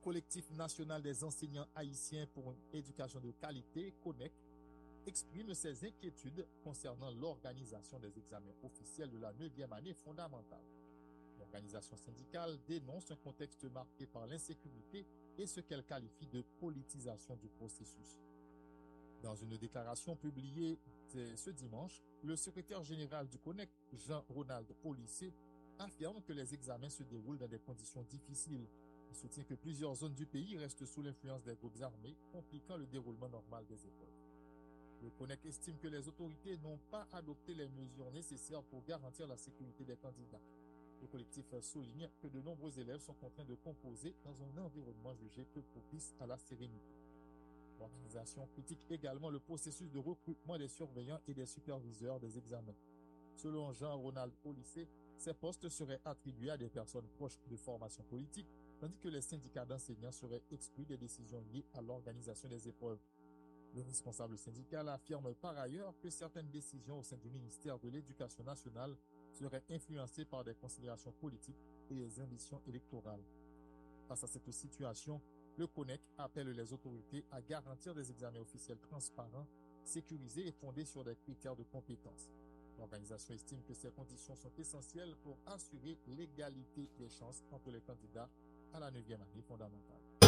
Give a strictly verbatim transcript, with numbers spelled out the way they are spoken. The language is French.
collectif national des enseignants haïtiens pour une éducation de qualité, CONEC, exprime ses inquiétudes concernant l'organisation des examens officiels de la neuvième année fondamentale. L'organisation syndicale dénonce un contexte marqué par l'insécurité et ce qu'elle qualifie de politisation du processus. Dans une déclaration publiée ce dimanche, le secrétaire général du CONEC, Jean-Ronald Polissé, affirme que les examens se déroulent dans des conditions difficiles. Il soutient que plusieurs zones du pays restent sous l'influence des groupes armés, compliquant le déroulement normal des épreuves. Le CONEC estime que les autorités n'ont pas adopté les mesures nécessaires pour garantir la sécurité des candidats. Le collectif souligne que de nombreux élèves sont contraints de composer dans un environnement jugé peu propice à la sérénité. L'organisation critique également le processus de recrutement des surveillants et des superviseurs des examens. Selon Jean-Ronald Polissé, ces postes seraient attribués à des personnes proches de formations politiques, tandis que les syndicats d'enseignants seraient exclus des décisions liées à l'organisation des épreuves. Le responsable syndical affirme par ailleurs que certaines décisions au sein du ministère de l'Éducation nationale seraient influencées par des considérations politiques et des ambitions électorales. Face à cette situation, le CONEC appelle les autorités à garantir des examens officiels transparents, sécurisés et fondés sur des critères de compétence. L'organisation estime que ces conditions sont essentielles pour assurer l'égalité des chances entre les candidats à la neuvième année fondamentale.